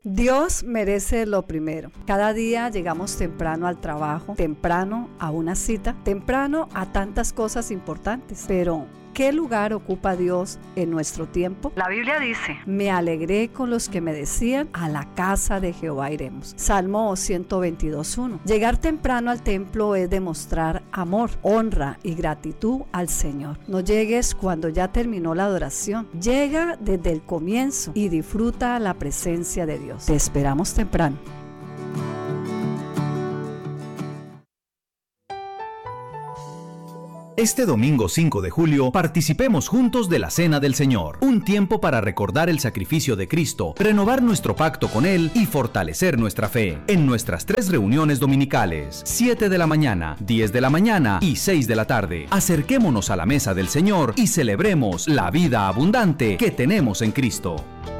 Dios merece lo primero. Cada día llegamos temprano al trabajo, temprano a una cita, temprano a tantas cosas importantes. Pero, ¿qué lugar ocupa Dios en nuestro tiempo? La Biblia dice: me alegré con los que me decían, a la casa de Jehová iremos. Salmo 122:1. Llegar temprano al templo es demostrar amor, honra y gratitud al Señor. No llegues cuando ya terminó la adoración. Llega desde el comienzo y disfruta la presencia de Dios. Te esperamos temprano. Este domingo 5 de julio participemos juntos de la Cena del Señor, un tiempo para recordar el sacrificio de Cristo, renovar nuestro pacto con Él y fortalecer nuestra fe. En nuestras 3 reuniones dominicales, 7 de la mañana, 10 de la mañana y 6 de la tarde. Acerquémonos a la mesa del Señor y celebremos la vida abundante que tenemos en Cristo.